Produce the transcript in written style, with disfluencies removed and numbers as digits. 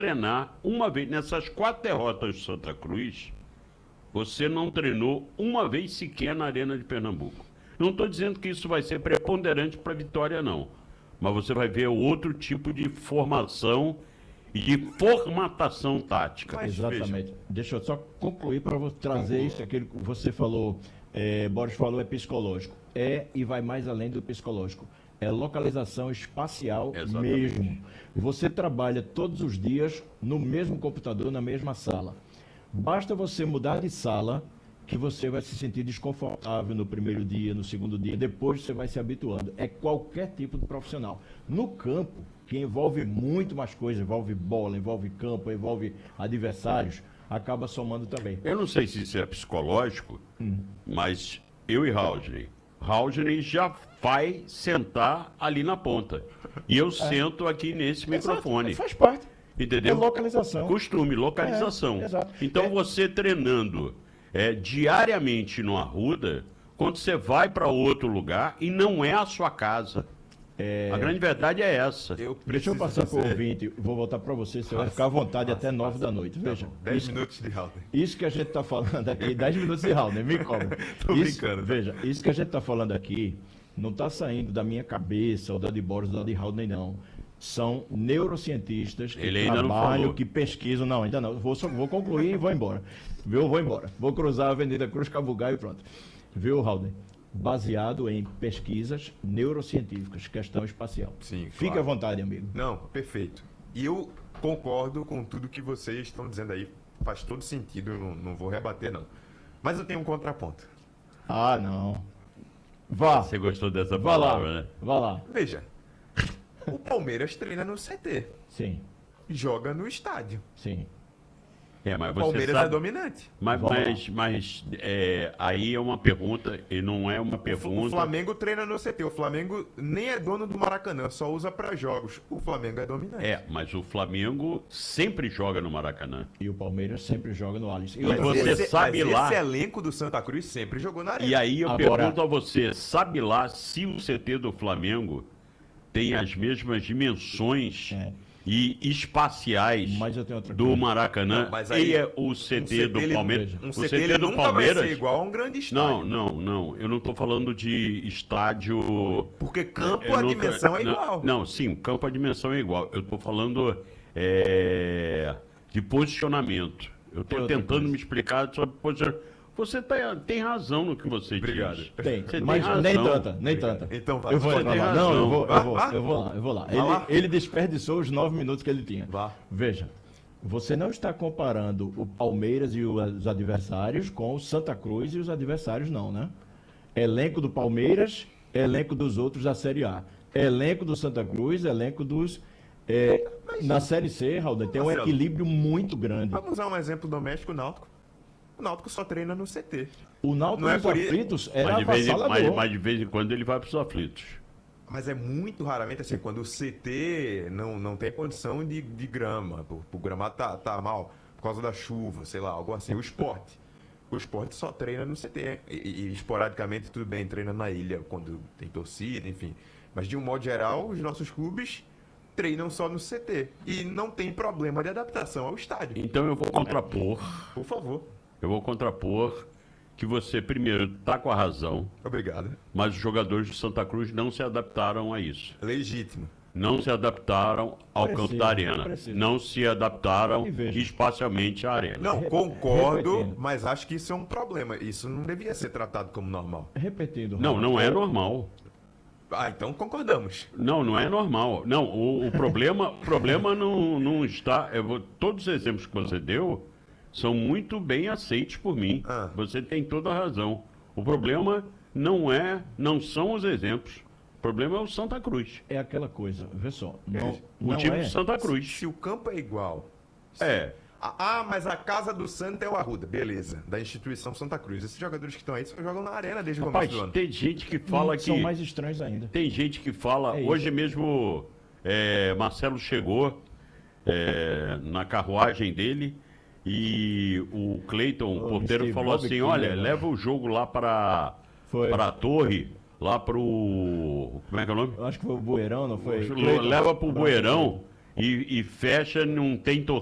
treinar uma vez. Nessas 4 derrotas de Santa Cruz, você não treinou uma vez sequer na Arena de Pernambuco. Não estou dizendo que isso vai ser preponderante para a vitória, não. Mas você vai ver outro tipo de formação e de formatação tática. Mas, exatamente. Deixa eu só concluir para você trazer isso, aquilo que você falou, Boris falou, é psicológico. E vai mais além do psicológico. É localização espacial. Exatamente. Mesmo. Você trabalha todos os dias no mesmo computador, na mesma sala. Basta você mudar de sala que você vai se sentir desconfortável no primeiro dia, no segundo dia, depois você vai se habituando. É qualquer tipo de profissional. No campo, que envolve muito mais coisas, envolve bola, envolve campo, envolve adversários, acaba somando também. Eu não sei se isso é psicológico, mas eu e Raudney já vai sentar ali na ponta. E eu sento aqui nesse microfone. Faz parte. Entendeu? É localização. Costume, localização. Exato. Então você treinando diariamente no Arruda, quando você vai para outro lugar e não é a sua casa. A grande verdade é essa. Deixa eu passar para o ouvinte, vou voltar para você vai ficar à vontade até 9 da noite. Veja. 10 minutos de Raul. Isso que a gente está falando aqui, 10 minutos de Raul, me cobra. Tô brincando. Veja, isso que a gente está falando aqui não está saindo da minha cabeça, ou da de Boris, ou da de Raul, nem não. São neurocientistas que trabalham, que pesquisam. Não, ainda não. Vou concluir e vou embora. Vou embora. Vou cruzar a Avenida Cruz Cabugá e pronto. Viu, Raul? Baseado em pesquisas neurocientíficas, questão espacial. Sim, Fique claro. à vontade, amigo. Não, perfeito. E eu concordo com tudo que vocês estão dizendo aí. Faz todo sentido, não vou rebater, não. Mas eu tenho um contraponto. Ah, não. Vá. Você gostou dessa palavra, né? Vá lá. Veja, o Palmeiras treina no CT. Sim. Joga no estádio. Sim. Mas O você Palmeiras sabe... é dominante. Mas aí é uma pergunta, e não é uma pergunta... O Flamengo treina no CT. O Flamengo nem é dono do Maracanã, só usa para jogos. O Flamengo é dominante. Mas o Flamengo sempre joga no Maracanã. E o Palmeiras sempre joga no Allianz. E você sabe lá... Esse elenco do Santa Cruz sempre jogou na Arena. E aí eu pergunto a você, sabe lá se o CT do Flamengo tem as mesmas dimensões... e espaciais do Maracanã e o CT do Palmeiras. Um CT do Palmeiras vai ser igual a um grande estádio. Não. Eu não estou falando de estádio... Porque campo a dimensão é igual. Não, sim, campo a dimensão é igual. Eu estou falando de posicionamento. Eu estou tentando me explicar sobre posicionamento. Você tem razão no que você diz. Tem, você mas tem nem tanta. Então vai. Eu vou lá. Não, eu vou lá. Ele desperdiçou os 9 minutos que ele tinha. Vá. Veja, você não está comparando o Palmeiras e os adversários com o Santa Cruz e os adversários não, né? Elenco do Palmeiras, elenco dos outros da Série A. Elenco do Santa Cruz, elenco dos... na Série C, Raul, tem um equilíbrio muito grande. Vamos usar um exemplo doméstico, o Náutico. O Náutico só treina no CT. O Náutico nos aflitos era avassalador. Mas de vez em quando ele vai para os aflitos. Mas é muito raramente assim, quando o CT não tem condição de grama, o gramado tá mal por causa da chuva, sei lá, algo assim. O esporte só treina no CT. E esporadicamente, tudo bem, treina na ilha, quando tem torcida, enfim. Mas de um modo geral, os nossos clubes treinam só no CT. E não tem problema de adaptação ao estádio. Então eu vou contrapor. Por favor. Eu vou contrapor que você, primeiro, está com a razão. Obrigado. Mas os jogadores de Santa Cruz não se adaptaram a isso. Legítimo. Não se adaptaram ao campo da arena. Não se adaptaram espacialmente à arena. Não, concordo, mas acho que isso é um problema. Isso não devia ser tratado como normal. Repetindo. Não é normal. Então concordamos. Não é normal. Não, o problema não está... todos os exemplos que você deu... são muito bem aceitos por mim. Você tem toda a razão. O problema não são os exemplos. O problema é o Santa Cruz. É aquela coisa, vê só. O time do Santa Cruz. Se o campo é igual. Mas a casa do Santa é o Arruda. Beleza, da instituição Santa Cruz. Esses jogadores que estão aí só jogam na arena desde o começo do ano. Tem gente que fala que... São mais estranhos ainda. Tem gente que fala... hoje mesmo, Marcelo chegou na carruagem dele... E o Cleiton, o porteiro, falou assim, olha, leva o jogo lá para a torre, lá pro... Como é que é o nome? Eu acho que foi o Bueirão, não foi? Leva pro Bueirão e fecha, não tem